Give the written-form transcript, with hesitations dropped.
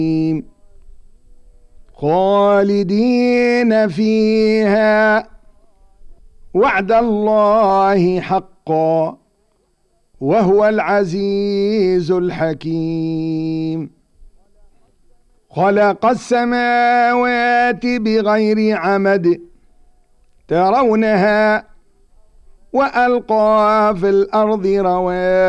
خالدين فيها وعد الله حقا وهو العزيز الحكيم. خلق السماوات بغير عمد ترونها وألقى في الأرض رواسي